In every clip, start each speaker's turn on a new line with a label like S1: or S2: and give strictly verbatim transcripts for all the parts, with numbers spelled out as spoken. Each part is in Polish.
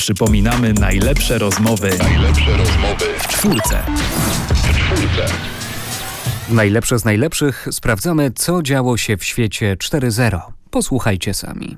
S1: Przypominamy najlepsze rozmowy.
S2: Najlepsze rozmowy
S1: w czwórce.
S2: w czwórce.
S3: Najlepsze z najlepszych sprawdzamy, co działo się w świecie cztery zero. Posłuchajcie sami.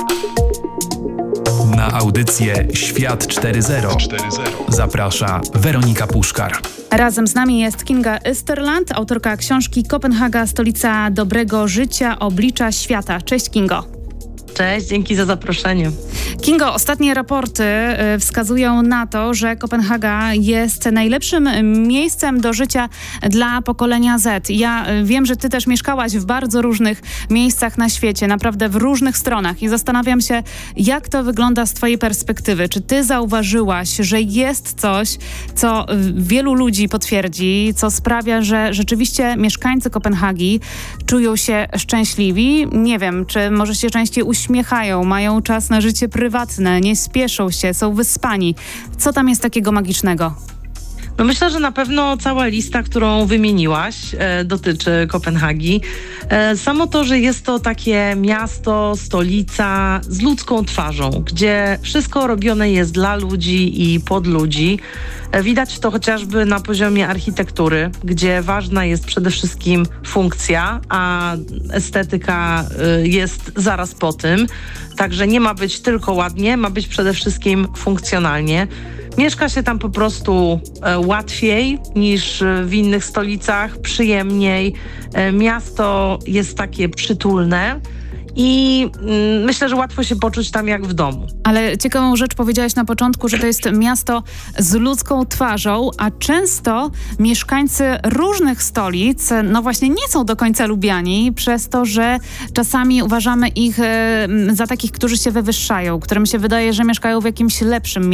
S1: Na audycję Świat cztery zero zaprasza Weronika Puszkar.
S4: Razem z nami jest Kinga Österland, autorka książki Kopenhaga, stolica dobrego życia, oblicza świata. Cześć Kingo.
S5: Cześć, dzięki za zaproszenie.
S4: Kingo, ostatnie raporty wskazują na to, że Kopenhaga jest najlepszym miejscem do życia dla pokolenia Z. Ja wiem, że ty też mieszkałaś w bardzo różnych miejscach na świecie, naprawdę w różnych stronach i zastanawiam się, jak to wygląda z twojej perspektywy. Czy ty zauważyłaś, że jest coś, co wielu ludzi potwierdzi, co sprawia, że rzeczywiście mieszkańcy Kopenhagi czują się szczęśliwi? Nie wiem, czy może się częściej uśmiechają, mają czas na życie prywatne, nie spieszą się, są wyspani. Co tam jest takiego magicznego?
S5: No myślę, że na pewno cała lista, którą wymieniłaś, e, dotyczy Kopenhagi. E, samo to, że jest to takie miasto, stolica z ludzką twarzą, gdzie wszystko robione jest dla ludzi i pod ludzi. E, widać to chociażby na poziomie architektury, gdzie ważna jest przede wszystkim funkcja, a estetyka e, jest zaraz po tym. Także nie ma być tylko ładnie, ma być przede wszystkim funkcjonalnie. Mieszka się tam po prostu e, łatwiej niż w innych stolicach, przyjemniej. E, miasto jest takie przytulne i mm, myślę, że łatwo się poczuć tam jak w domu.
S4: Ale ciekawą rzecz powiedziałaś na początku, że to jest miasto z ludzką twarzą, a często mieszkańcy różnych stolic, no właśnie nie są do końca lubiani przez to, że czasami uważamy ich e, za takich, którzy się wywyższają, którym się wydaje, że mieszkają w jakimś lepszym